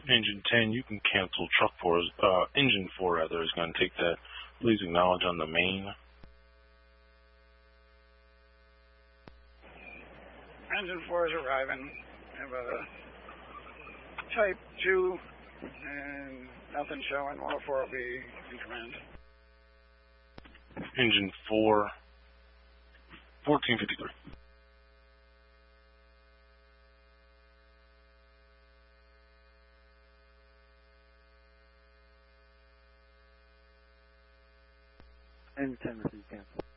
Engine 10, you can cancel truck 4, engine 4 rather, is going to take that. Please acknowledge on the main. Engine 4 is arriving. I have a type 2 and nothing showing. 104 will be in command. Engine 4, 1453. Engine 10 received cancel.